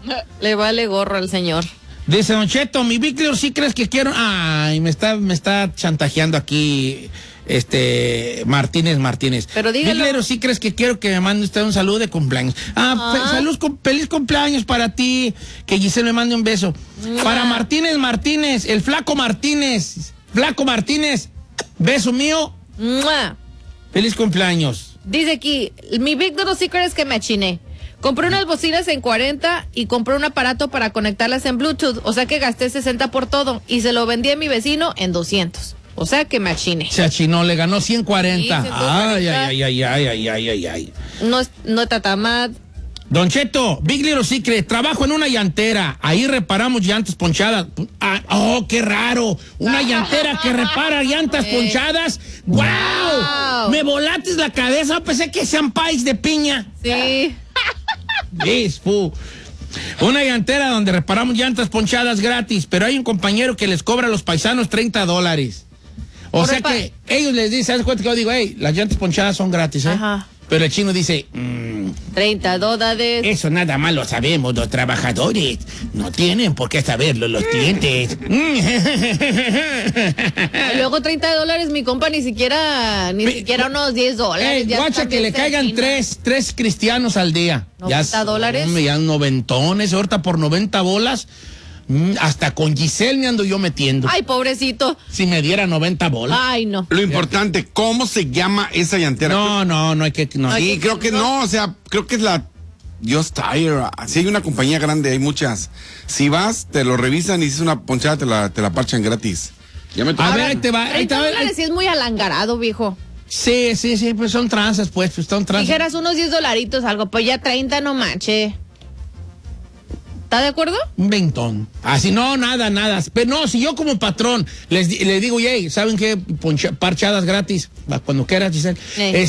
Le vale gorro al señor. Dice Don Cheto, mi Big Little Secret que quiero... Ay, me está chantajeando aquí Martínez. Pero dígalo. Big Little Secret que quiero que me mande usted un saludo de cumpleaños. Feliz cumpleaños para ti. Que Giselle me mande un beso. Para Martínez, el Flaco Martínez. Beso mío. Feliz cumpleaños. Dice aquí, mi Big Little Secret es que me achiné. Compré unas bocinas en 40 y compré un aparato para conectarlas en Bluetooth. O sea que gasté 60 por todo y se lo vendí a mi vecino en 200. O sea que me achiné. Se achinó, le ganó 140. Sí, 140. Ay. No está tan mal. Don Cheto, Big Little Secret, trabajo en una llantera. Ahí reparamos llantas ponchadas. ¡Qué raro! Una llantera que repara llantas ponchadas. ¡Wow! Me volates la cabeza, pensé que sean pais de piña. Sí. Una llantera donde reparamos llantas ponchadas gratis, pero hay un compañero que les cobra a los paisanos $30. O sea que ellos les dicen, ¿sabes cuánto que yo digo? Hey, las llantas ponchadas son gratis, ¿eh? Ajá. Pero el chino dice, $30. Eso nada más lo sabemos los trabajadores. No tienen por qué saberlo los clientes. Luego $30, mi compa, ni siquiera unos $10. Guacha que le caigan tres cristianos al día. $90. Ya noventones, ahorita por 90 bolas. Hasta con Giselle me ando yo metiendo. Ay, pobrecito. Si me diera 90 bolas. Ay, no. Lo importante, ¿cómo se llama esa llantera? No hay que... No. Sí, creo que no, o sea, creo que es la Just Tire. Si hay una compañía grande, hay muchas. Si vas, te lo revisan y si es una ponchada, te la parchan gratis. Ya me a ver, ahí te va. $30 sí es muy alangarado, viejo. Sí, pues son tranzas, son tranzas. Dijeras unos $10, algo, pues ya 30 no manche. ¿Está de acuerdo? Un ventón. Así nada. Pero no, si yo como patrón les digo, hey, ¿saben qué? Parchadas gratis. Cuando quieras, Giselle.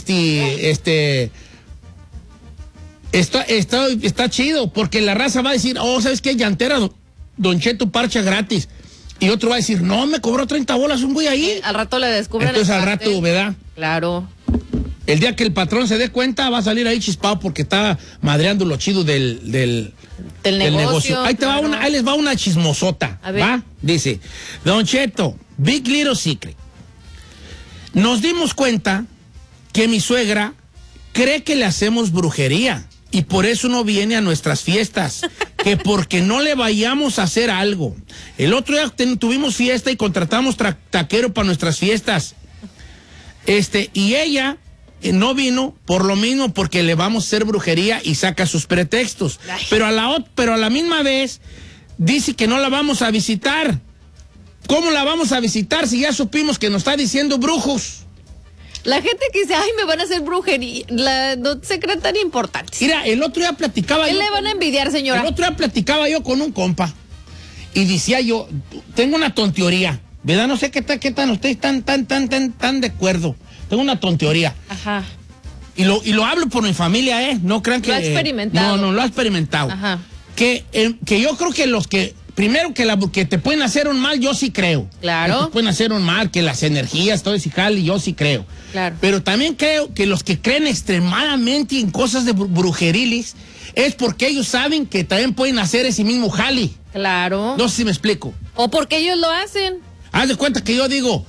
Está chido, porque la raza va a decir, ¿sabes qué? Llantera, Don Cheto parcha gratis. Y otro va a decir, no, me cobró 30 bolas un güey ahí. Sí, al rato le descubren. Entonces al rato, ¿verdad? Claro. El día que el patrón se dé cuenta, va a salir ahí chispado porque está madreando lo chido del negocio. Ahí les va una chismosota. ¿Va? Dice, Don Cheto, Big Little Secret. Nos dimos cuenta que mi suegra cree que le hacemos brujería y por eso no viene a nuestras fiestas. Que porque no le vayamos a hacer algo. El otro día tuvimos fiesta y contratamos taquero para nuestras fiestas. Y ella no vino por lo mismo, porque le vamos a hacer brujería y saca sus pretextos. Pero a la misma vez dice que no la vamos a visitar. ¿Cómo la vamos a visitar si ya supimos que nos está diciendo brujos? La gente que dice, ay, me van a hacer brujería, no se creen tan importantes. Mira, el otro día platicaba yo. ¿Qué le van a envidiar, señora? El otro día platicaba yo con un compa y decía yo, tengo una tonteoría, ¿verdad? No sé qué tan ustedes tan de acuerdo. Tengo una tonteoría. Ajá. Y lo hablo por mi familia, ¿eh? No crean que... Lo ha experimentado. No, lo ha experimentado. Ajá. Que yo creo que los que... Primero que te pueden hacer un mal, yo sí creo. Claro. Que te pueden hacer un mal, que las energías, todo ese jale, yo sí creo. Claro. Pero también creo que los que creen extremadamente en cosas de brujerilis es porque ellos saben que también pueden hacer ese mismo jale. Claro. No sé si me explico. O porque ellos lo hacen. Haz de cuenta que yo digo,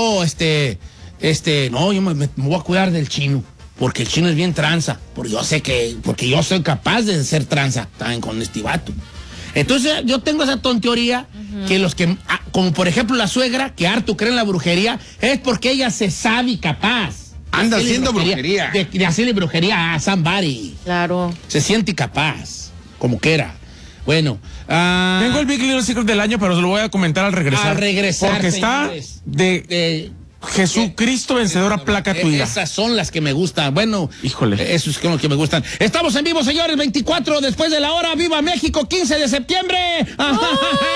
no, yo me voy a cuidar del chino, porque el chino es bien tranza, porque yo soy capaz de ser tranza también con este vato. Entonces yo tengo esa tonteoría, que los que, como por ejemplo la suegra, que harto cree en la brujería, es porque ella se sabe capaz. Anda haciendo brujería. De hacerle brujería a somebody. Claro. Se siente capaz, como quiera. Bueno. Tengo el Big Little Secret del año, pero se lo voy a comentar al regresar. Al regresar, porque señores, está de Jesucristo vencedora placa tuya. Esas son las que me gustan. Bueno, híjole. Esos son los que me gustan. Estamos en vivo, señores, 24 después de la hora. ¡Viva México! 15 de septiembre. ¡Oh!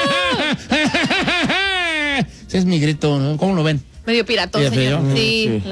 Ese es mi grito, ¿no? ¿Cómo lo ven? Medio piratón, señor. Sí.